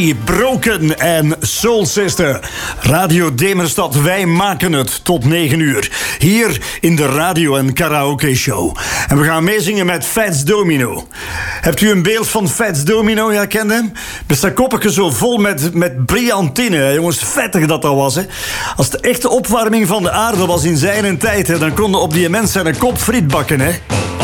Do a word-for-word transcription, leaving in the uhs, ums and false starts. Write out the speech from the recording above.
Broken en Soul Sister. Radio Demerstad, wij maken het tot negen uur. Hier in de radio- en karaoke show. En we gaan meezingen met Fats Domino. Hebt u een beeld van Fats Domino? Ja, kent hem? Met zijn koppetje zo vol met, met brillantine. Hè? Jongens, vettig dat dat was. Hè? Als de echte opwarming van de aarde was in zijn tijd, hè, dan konden op die mensen zijn een kop friet bakken. Hè?